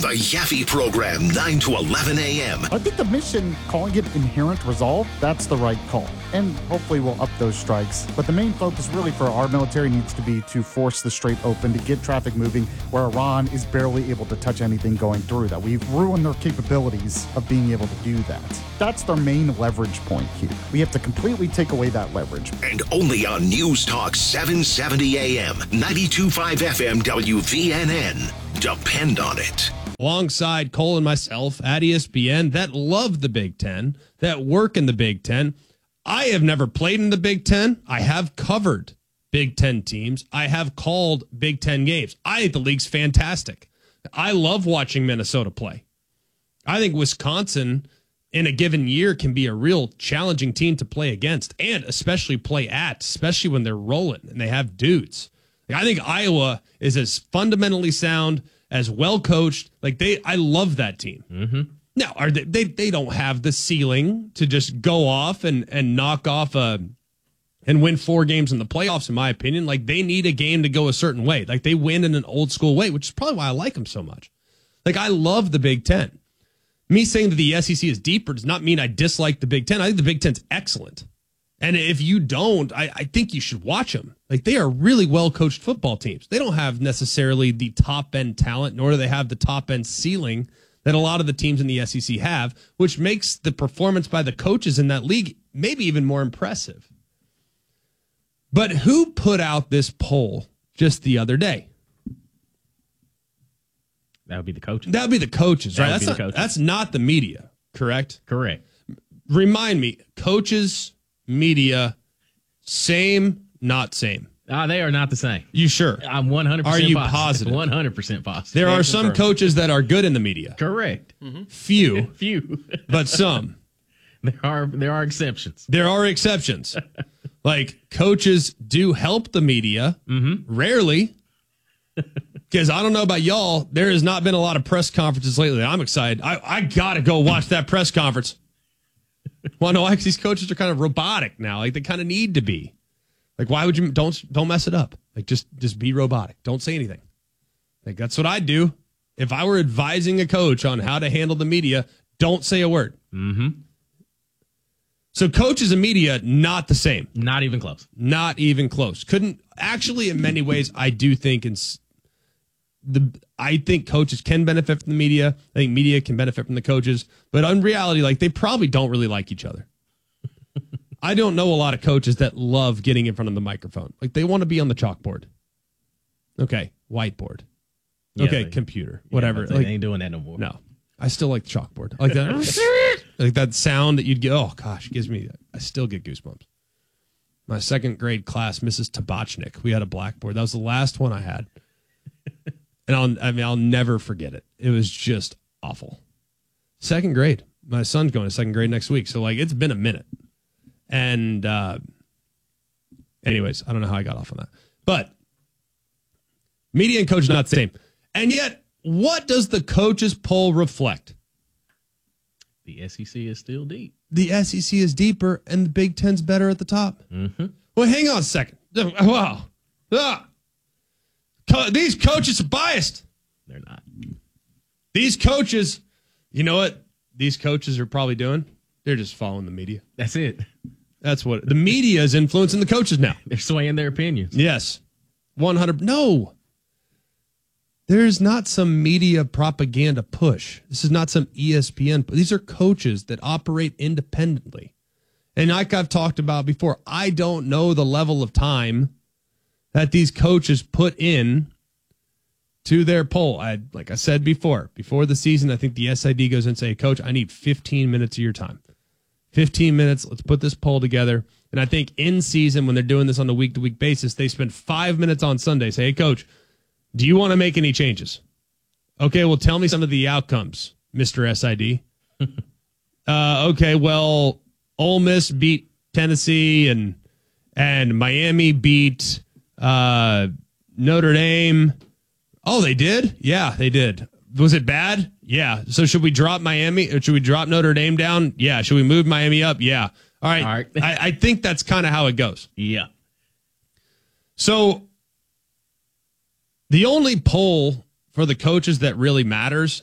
The Yaffe Program, 9 to 11 a.m. I think the mission, calling it Inherent Resolve, that's the right call. And hopefully we'll up those strikes. But the main focus really for our military needs to be to force the Strait open, to get traffic moving where Iran is barely able to touch anything going through that. We've ruined their capabilities of being able to do that. That's their main leverage point here. We have to completely take away that leverage. And only on News Talk 770 AM, 92.5 FM WVNN. Depend on it. Alongside Cole and myself at ESPN that love the Big Ten, that work in the Big Ten. I have never played in the Big Ten. I have covered Big Ten teams. I have called Big Ten games. I think the league's fantastic. I love watching Minnesota play. I think Wisconsin in a given year can be a real challenging team to play against and especially play at, especially when they're rolling and they have dudes. I think Iowa is as fundamentally sound, as well coached. I love that team. Mm-hmm. Now, they don't have the ceiling to just go off and knock off and win 4 games in the playoffs, in my opinion. They need a game to go a certain way. They win in an old school way, which is probably why I like them so much. I love the Big Ten. Me saying that the SEC is deeper does not mean I dislike the Big Ten. I think the Big Ten's excellent. And if you don't, I think you should watch them. They are really well-coached football teams. They don't have necessarily the top-end talent, nor do they have the top-end ceiling that a lot of the teams in the SEC have, which makes the performance by the coaches in that league maybe even more impressive. But who put out this poll just the other day? That would be the coaches. That would be the coaches, right? Coaches. That's not the media, correct? Correct. Remind me, coaches, media, same, not same. They are not the same. You sure? I'm 100% Are you positive? 100% positive. There are some coaches that are good in the media. Correct. Mm-hmm. Few, but some. There are exceptions. There are exceptions. Coaches do help the media. Mm-hmm. Rarely. Because I don't know about y'all, there has not been a lot of press conferences lately. I'm excited. I got to go watch that press conference. Well, no, because these coaches are kind of robotic now. They kind of need to be. Why would you don't mess it up? Just be robotic. Don't say anything. That's what I'd do if I were advising a coach on how to handle the media. Don't say a word. Mm-hmm. So coaches and media, not the same. Not even close. Not even close. Couldn't actually, in many ways, I do think I think coaches can benefit from the media. I think media can benefit from the coaches. But in reality, they probably don't really like each other. I don't know a lot of coaches that love getting in front of the microphone. They want to be on the chalkboard. Okay, whiteboard. Okay, computer. Whatever. They ain't doing that no more. No. I still like the chalkboard. I like that. That sound that you'd get. Oh, gosh, I still get goosebumps. My second grade class, Mrs. Tabachnik, we had a blackboard. That was the last one I had. And I'll never forget it. It was just awful. Second grade. My son's going to second grade next week. So it's been a minute. And anyways, I don't know how I got off on that. But media and coach not the same. And yet, what does the coaches poll reflect? The SEC is still deep. The SEC is deeper and the Big Ten's better at the top. Mm-hmm. Well, hang on a second. Wow. These coaches are biased. They're not. These coaches, you know what these coaches are probably doing? They're just following the media. That's it. That's what the media is influencing the coaches now. They're swaying their opinions. Yes. 100. No. There's not some media propaganda push. This is not some ESPN. These are coaches that operate independently. And like I've talked about before, I don't know the level of time that these coaches put in to their poll. Like I said before the season, I think the SID goes and say, Coach, I need 15 minutes of your time. 15 minutes. Let's put this poll together. And I think in season, when they're doing this on a week-to-week basis, they spend 5 minutes on Sunday. Say, hey, Coach, do you want to make any changes? Okay, well, tell me some of the outcomes, Mr. SID. Okay, well, Ole Miss beat Tennessee and Miami beat Notre Dame. Oh, they did? Yeah, they did. Was it bad? Yeah. So should we drop Miami or should we drop Notre Dame down? Yeah. Should we move Miami up? Yeah. All right. I think that's kind of how it goes. Yeah. So the only poll for the coaches that really matters